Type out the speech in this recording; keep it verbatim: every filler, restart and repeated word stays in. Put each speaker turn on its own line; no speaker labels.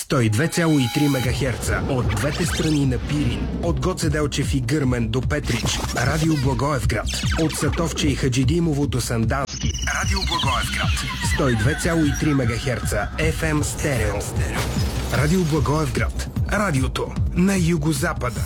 сто и две цяло и три мегахерца от двете страни на Пирин, от Гоце Делчев и Гърмен до Петрич, Радио Благоевград, от Сатовче и Хаджидимово до Сандански, Радио Благоевград, сто и две цяло и три мегахерца еф ем стерео. Радио Благоевград, радиото на югозапада.